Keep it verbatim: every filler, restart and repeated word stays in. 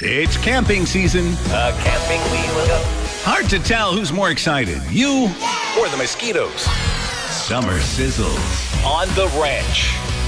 It's camping season. A camping we will go. Hard to tell who's more excited, you Or the mosquitoes. Summer sizzles. On the ranch.